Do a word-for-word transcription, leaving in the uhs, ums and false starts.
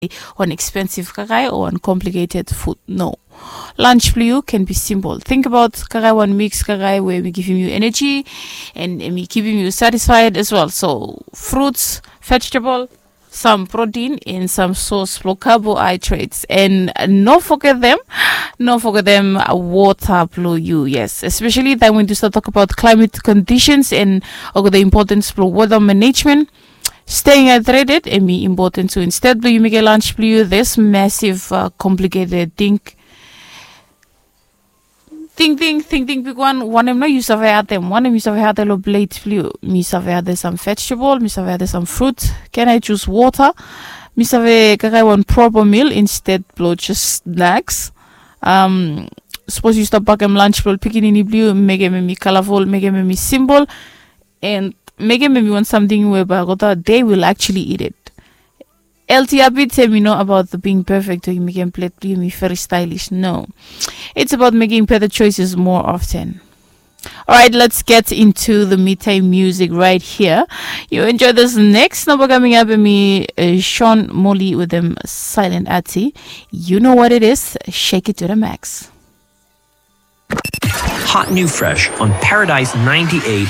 on expensive kagai or on complicated food. No. Lunch blue can be simple. Think about kagai one mix kagai where we giving you energy and, and we keeping you satisfied as well. So fruits, vegetable, some protein and some source for carbohydrates, and not forget them not forget them water blue you. Yes, especially then when you start talk about climate conditions and okay, the importance for water management, staying hydrated and be important. So instead you make a lunch blue this massive uh, complicated thing Think, think, think, think, big one. One of them, no, you survey them. One of them, you survey the plate blue. Me survey some vegetable. Me survey some fruit. Can I choose water? Me survey I want proper meal instead blow just snacks. Um, suppose you stop back and lunch blow picking in blue. Make it me colorful. Make it me simple, and make it me want something where by they will actually eat it. L T A bit tell me not about the being perfect or you make them plate blue me very stylish. No. It's about making better choices more often. Alright, let's get into the midtime music right here. You enjoy this next number coming up with me, uh, Sean Molly with them Silent Atty. You know what it is. Shake it to the max. Hot New Fresh on Paradise ninety-eight